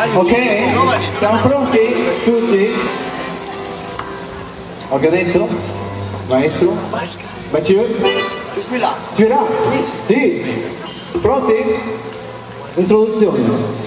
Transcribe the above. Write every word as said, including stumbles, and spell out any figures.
Ok? Siamo pronti? Tutti? Ho detto? Maestro? Ma ci ci verrà? Sì. Pronti? Introduzione.